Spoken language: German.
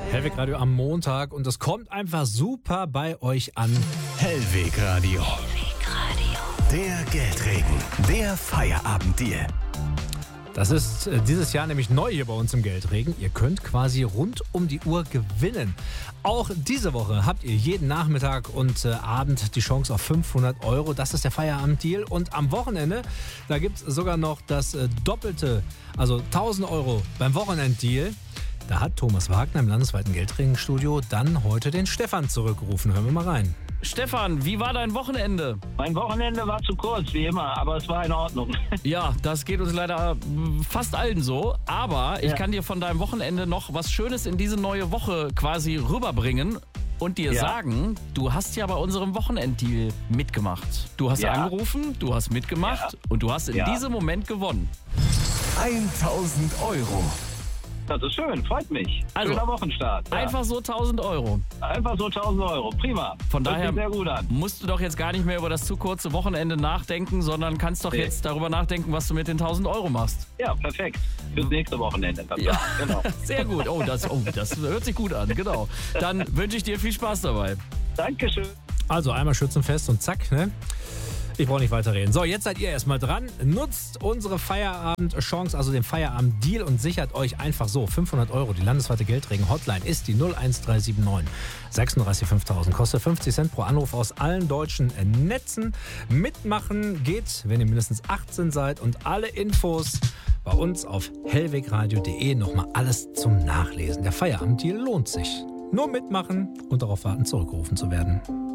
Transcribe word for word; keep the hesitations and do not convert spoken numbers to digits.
Hellweg Radio am Montag und es kommt einfach super bei euch an. Hellweg Radio. Hellweg Radio. Der Geldregen, der Feierabenddeal. Das ist äh, dieses Jahr nämlich neu hier bei uns im Geldregen. Ihr könnt quasi rund um die Uhr gewinnen. Auch diese Woche habt ihr jeden Nachmittag und äh, Abend die Chance auf fünfhundert Euro. Das ist der Feierabenddeal. Und am Wochenende, da gibt es sogar noch das äh, Doppelte, also tausend Euro beim Wochenenddeal. Da hat Thomas Wagner im landesweiten Geldregenstudio dann heute den Stefan zurückgerufen. Hören wir mal rein. Stefan, wie war dein Wochenende? Mein Wochenende war zu kurz, wie immer, aber es war in Ordnung. Ja, das geht uns leider fast allen so. Aber ich Ja. kann dir von deinem Wochenende noch was Schönes in diese neue Woche quasi rüberbringen und dir Ja. sagen, du hast ja bei unserem Wochenenddeal mitgemacht. Du hast Ja. angerufen, du hast mitgemacht Ja. und du hast in Ja. diesem Moment gewonnen. tausend Euro. Das ist schön, freut mich. Also, Schöner Wochenstart. Ja. Einfach so tausend Euro. Einfach so tausend Euro, prima. Von Hört daher sich sehr gut an. musst du doch jetzt gar nicht mehr über das zu kurze Wochenende nachdenken, sondern kannst doch Nee. jetzt darüber nachdenken, was du mit den tausend Euro machst. Ja, perfekt. Fürs nächste Wochenende. Dann Ja. Genau. Sehr gut. Oh das, oh, das hört sich gut an. Genau. Dann wünsche ich dir viel Spaß dabei. Dankeschön. Also einmal Schützenfest und zack, ne? Ich brauche nicht weiterreden. So, jetzt seid ihr erstmal dran. Nutzt unsere Feierabend-Chance, also den Feierabend-Deal und sichert euch einfach so fünfhundert Euro. Die landesweite Geldregen-Hotline ist die null eins drei sieben neun sechsunddreißig fünftausend. Kostet fünfzig Cent pro Anruf aus allen deutschen Netzen. Mitmachen geht, wenn ihr mindestens achtzehn seid. Und alle Infos bei uns auf hellwegradio punkt de. Nochmal alles zum Nachlesen. Der Feierabend-Deal lohnt sich. Nur mitmachen und darauf warten, zurückgerufen zu werden.